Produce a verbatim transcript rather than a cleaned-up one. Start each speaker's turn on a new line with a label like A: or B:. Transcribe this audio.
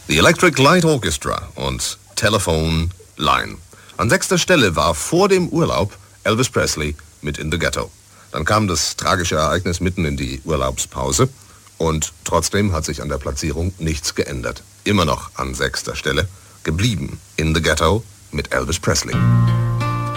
A: The Electric Light Orchestra und Telephone Line. An sechster Stelle war vor dem Urlaub Elvis Presley mit In the Ghetto. Dann kam das tragische Ereignis mitten in die Urlaubspause und trotzdem hat sich an der Platzierung nichts geändert. Immer noch an sechster Stelle, geblieben In the Ghetto mit Elvis Presley.